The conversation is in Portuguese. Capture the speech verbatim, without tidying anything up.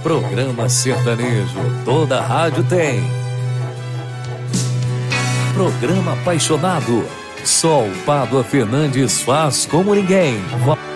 Programa sertanejo, toda rádio tem. Programa apaixonado, só o Pádua Fernandes faz como ninguém.